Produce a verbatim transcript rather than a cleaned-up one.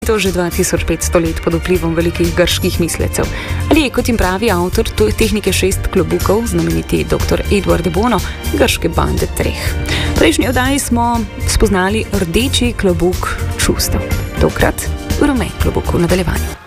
to že dva tisoč petsto let pod vplivom velikih grških mislecev. Ali je, kot jim pravi avtor tehnike šest klobukov, znameniti doktor Edward de Bono, grške bande treh. V prejšnji oddaji smo spoznali rdeči klobuk čustev. Tokrat rumeni klobuk v nadaljevanju.